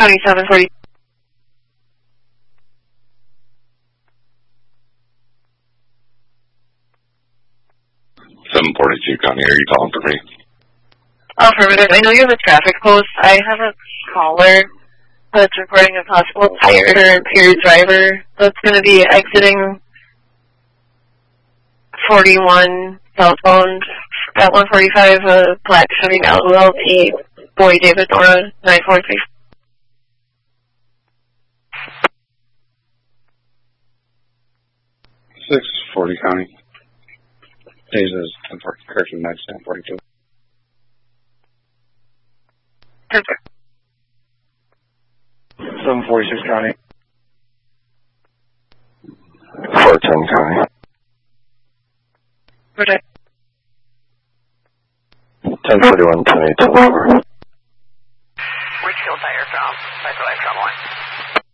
County 740. 742 County, are you calling for me? Affirmative. I know you have a traffic post. I have a caller that's reporting a possible tire or impaired driver that's going to be exiting 41 southbound at 145, Black Chevy Malibu LT, Boy David Nora 943. .640 County. Jesus, correction, that's 1042. Okay. 746 County. 410 County. Okay. 1041, 1024. Which fuel tire from 545 1?